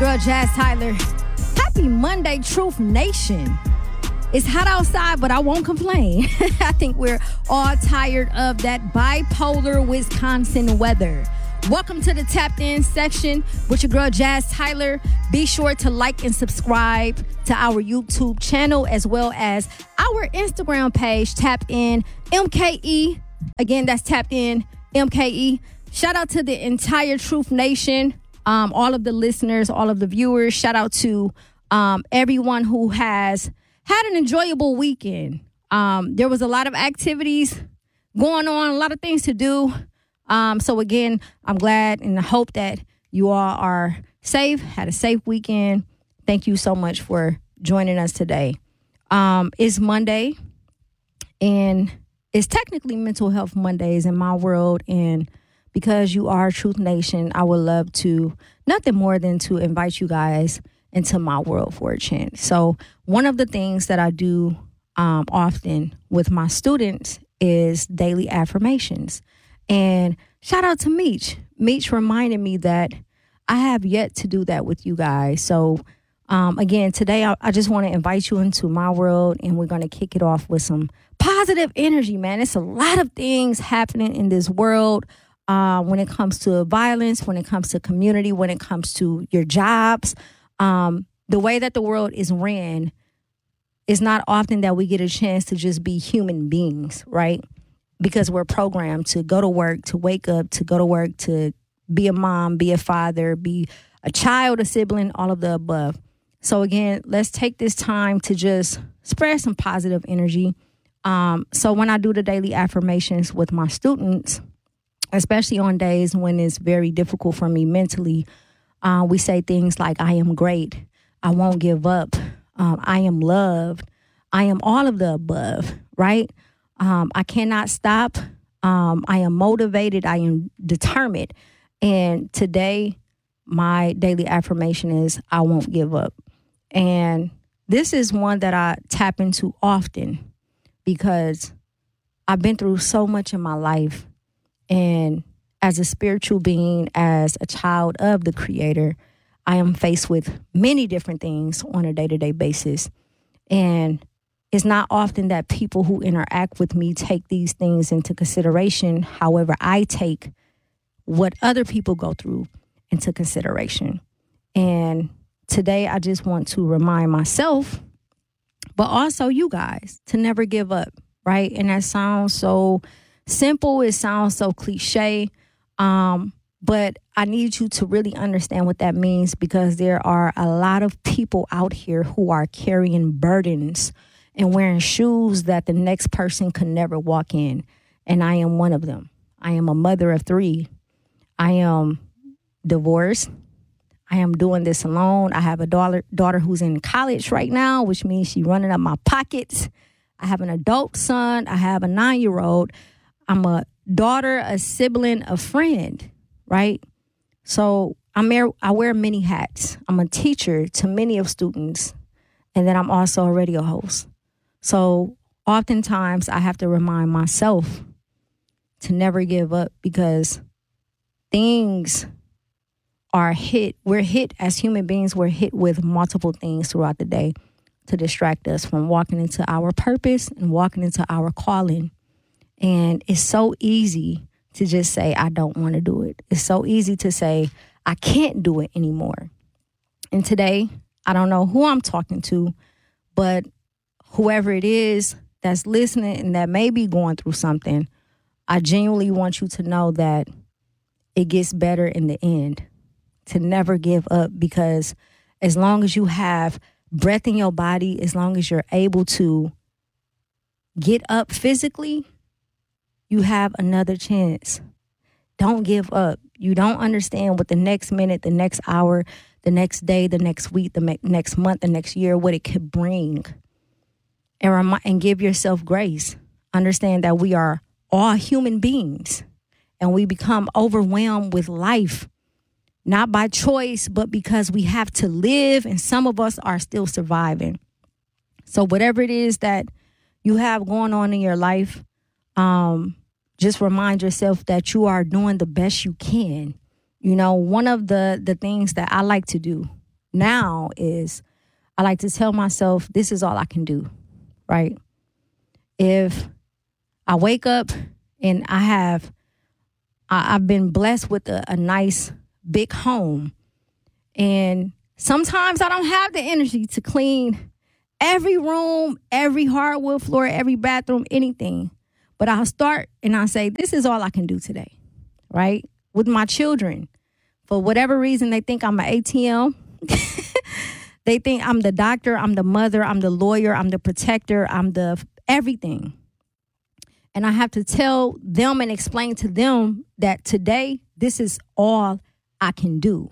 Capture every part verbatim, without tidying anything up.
girl, Jazz Tyler. Happy Monday, Truth Nation. It's hot outside, but I won't complain. I think we're all tired of that bipolar Wisconsin weather. Welcome to the Tapped In section with your girl, Jazz Tyler. Be sure to like and subscribe to our YouTube channel as well as our Instagram page, Tapped In M K E. Again, that's Tapped In M K E. Shout out to the entire Truth Nation, um, all of the listeners, all of the viewers. Shout out to um, everyone who has had an enjoyable weekend. Um, there was a lot of activities going on, a lot of things to do. Um, so again, I'm glad and I hope that you all are safe, had a safe weekend. Thank you so much for joining us today. Um, it's Monday, and it's technically Mental Health Mondays in my world. And because you are Truth Nation, I would love to, nothing more than to invite you guys into my world for a chance. So one of the things that I do um, often with my students is daily affirmations. And shout out to Meech. Meech reminded me that I have yet to do that with you guys. So um, again, today I, I just want to invite you into my world, and we're going to kick it off with some positive energy, man. It's a lot of things happening in this world uh, when it comes to violence, when it comes to community, when it comes to your jobs. Um, the way that the world is ran, it's not often that we get a chance to just be human beings, right? Because we're programmed to go to work, to wake up, to go to work, to be a mom, be a father, be a child, a sibling, all of the above. So again, let's take this time to just spread some positive energy. Um, so when I do the daily affirmations with my students, especially on days when it's very difficult for me mentally, Uh, we say things like, I am great, I won't give up, um, I am loved, I am all of the above, right? Um, I cannot stop, um, I am motivated, I am determined. And today, my daily affirmation is, I won't give up. And this is one that I tap into often because I've been through so much in my life. And as a spiritual being, as a child of the Creator, I am faced with many different things on a day-to-day basis. And it's not often that people who interact with me take these things into consideration. However, I take what other people go through into consideration. And today, I just want to remind myself, but also you guys, to never give up, right? And that sounds so simple. It sounds so cliche. Um, but I need you to really understand what that means, because there are a lot of people out here who are carrying burdens and wearing shoes that the next person could never walk in. And I am one of them. I am a mother of three. I am divorced. I am doing this alone. I have a daughter, daughter who's in college right now, which means she's running up my pockets. I have an adult son. I have a nine-year-old. I'm a daughter, a sibling, a friend, right? So I'm I wear many hats. I'm a teacher to many of students, and then I'm also a radio host. So oftentimes I have to remind myself to never give up, because things are hit. We're hit as human beings. We're hit with multiple things throughout the day to distract us from walking into our purpose and walking into our calling. And it's so easy to just say, I don't want to do it. It's so easy to say, I can't do it anymore. And today, I don't know who I'm talking to, but whoever it is that's listening and that may be going through something, I genuinely want you to know that it gets better in the end. To never give up, because as long as you have breath in your body, as long as you're able to get up physically, you have another chance. Don't give up. You don't understand what the next minute, the next hour, the next day, the next week, the me- next month, the next year, what it could bring. And, remi- and give yourself grace. Understand that we are all human beings, and we become overwhelmed with life, not by choice, but because we have to live, and some of us are still surviving. So whatever it is that you have going on in your life, um, just remind yourself that you are doing the best you can. You know, one of the, the things that I like to do now is I like to tell myself this is all I can do, right? If I wake up and I have, I, I've been blessed with a, a nice big home, and sometimes I don't have the energy to clean every room, every hardwood floor, every bathroom, anything. But I'll start and I'll say, this is all I can do today, right? With my children, for whatever reason, they think I'm an A T M. They think I'm the doctor, I'm the mother, I'm the lawyer, I'm the protector, I'm the everything. And I have to tell them and explain to them that today, this is all I can do.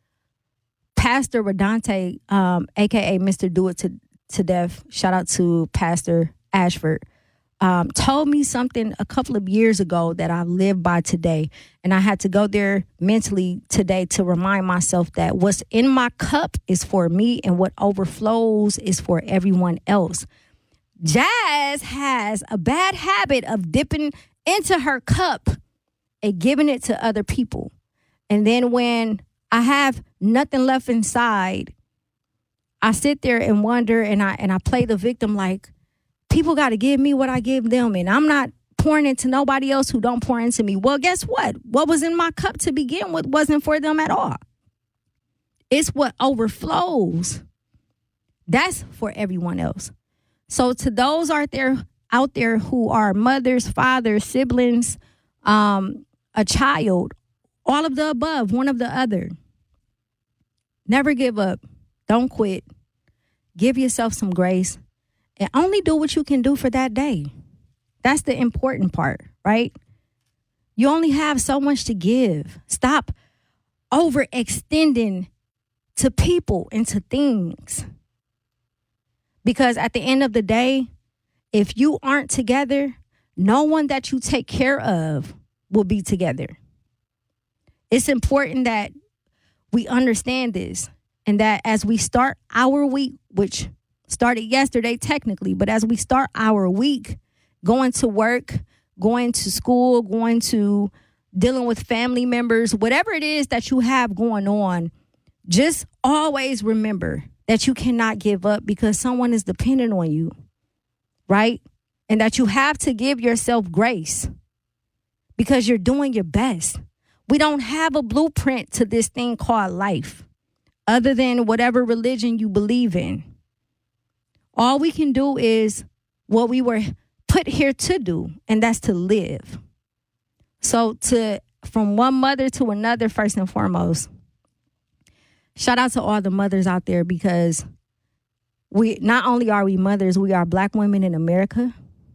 Pastor Redante, um, a k a. Mister Do It to, to Death, shout out to Pastor Ashford, um, told me something a couple of years ago that I live by today. And I had to go there mentally today to remind myself that what's in my cup is for me and what overflows is for everyone else. Jazz has a bad habit of dipping into her cup and giving it to other people. And then when I have nothing left inside, I sit there and wonder, and I and I play the victim like, people got to give me what I give them, and I'm not pouring into nobody else who don't pour into me. Well, guess what? What was in my cup to begin with wasn't for them at all. It's what overflows. That's for everyone else. So to those out there, out there who are mothers, fathers, siblings, um, a child, all of the above, one of the other, never give up. Don't quit. Give yourself some grace and only do what you can do for that day. That's the important part, right? You only have so much to give. Stop overextending to people and to things. Because at the end of the day, if you aren't together, no one that you take care of will be together. It's important that we understand this, and that as we start our week, which started yesterday technically, but as we start our week, going to work, going to school, going to dealing with family members, whatever it is that you have going on, just always remember that you cannot give up because someone is dependent on you, right? And that you have to give yourself grace because you're doing your best. We don't have a blueprint to this thing called life other than whatever religion you believe in. All we can do is what we were put here to do, and that's to live. So to from one mother to another, first and foremost, shout out to all the mothers out there, because we not only are we mothers, we are Black women in America.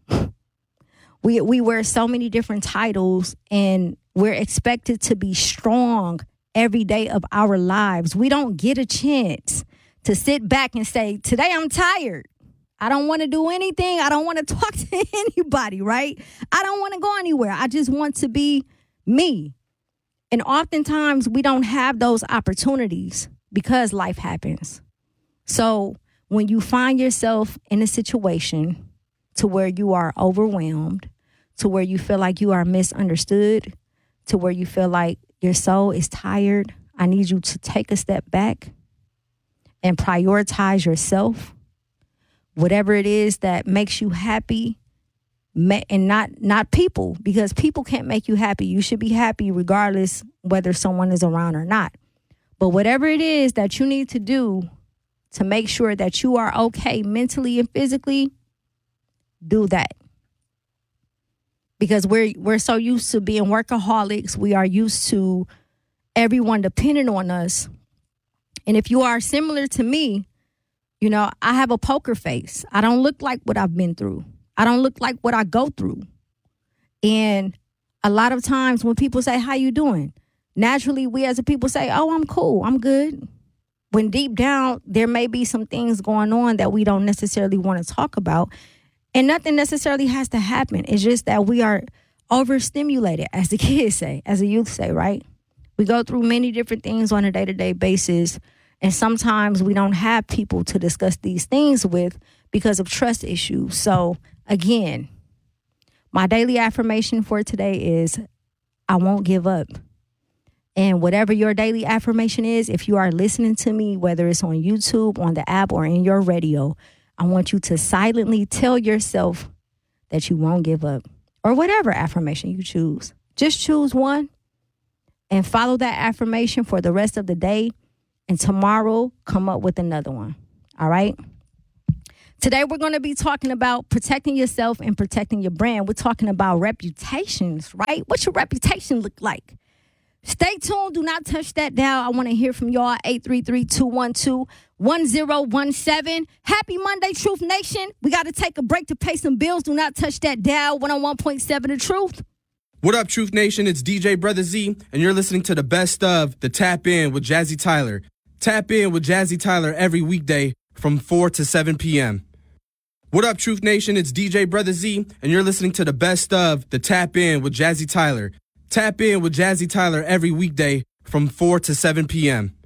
we we wear so many different titles, and we're expected to be strong every day of our lives. We don't get a chance to sit back and say, today I'm tired. I don't want to do anything. I don't want to talk to anybody, right? I don't want to go anywhere. I just want to be me. And oftentimes we don't have those opportunities because life happens. So when you find yourself in a situation to where you are overwhelmed, to where you feel like you are misunderstood, to where you feel like your soul is tired, I need you to take a step back and prioritize yourself. Whatever it is that makes you happy, and not not people, because people can't make you happy. You should be happy regardless whether someone is around or not. But whatever it is that you need to do to make sure that you are okay mentally and physically, do that. Because we're we're so used to being workaholics. We are used to everyone depending on us. And if you are similar to me, you know, I have a poker face. I don't look like what I've been through. I don't look like what I go through. And a lot of times when people say, how you doing? Naturally, we as a people say, oh, I'm cool. I'm good. When deep down, there may be some things going on that we don't necessarily want to talk about. And nothing necessarily has to happen. It's just that we are overstimulated, as the kids say, as the youth say, right? We go through many different things on a day-to-day basis. And sometimes we don't have people to discuss these things with because of trust issues. So again, my daily affirmation for today is I won't give up. And whatever your daily affirmation is, if you are listening to me, whether it's on YouTube, on the app, or in your radio, I want you to silently tell yourself that you won't give up, or whatever affirmation you choose. Just choose one and follow that affirmation for the rest of the day. And tomorrow, come up with another one. All right? Today, we're going to be talking about protecting yourself and protecting your brand. We're talking about reputations, right? What's your reputation look like? Stay tuned. Do not touch that dial. I want to hear from y'all. eight three three, two one two, one zero one seven. Happy Monday, Truth Nation. We got to take a break to pay some bills. Do not touch that dial. one oh one point seven The Truth. What up, Truth Nation? It's D J Brother Z, and you're listening to the best of the Tap In with Jazzy Tyler. Tap In with Jazzy Tyler every weekday from four to seven p.m. What up, Truth Nation? It's D J Brother Z, and you're listening to the best of the Tap In with Jazzy Tyler. Tap In with Jazzy Tyler every weekday from four to seven p.m.